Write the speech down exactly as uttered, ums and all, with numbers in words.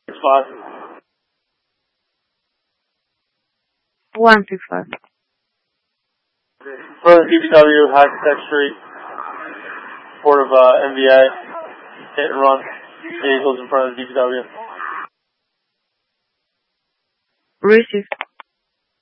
It's five. one six five. Front of D P W, Hackensack Street, port of uh, M V A, hit and run. Vehicles in front of the D P W. Receive.